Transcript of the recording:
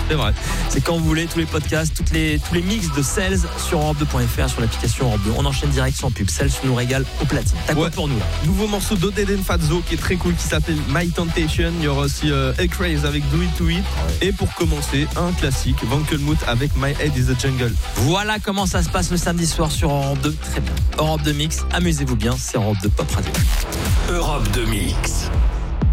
C'est vrai. C'est quand vous voulez, tous les podcasts, tous les mix de Cells sur Europe2.fr, sur l'application Europe 2. On enchaîne direct sans pub. Cells nous régale au platine. T'as quoi pour nous là? Nouveau morceau d'Oded and Fatzo qui est très cool, qui s'appelle My Temptation. Il y aura aussi Craze avec Do It To It. Et pour commencer, un classique, Vankelmout avec My Head Is A Jungle. Voilà comment ça se passe le samedi soir sur Europe 2. Très bien. Europe 2 Mix, amusez-vous bien, c'est Europe 2 Pop Radio. Europe 2 Mix.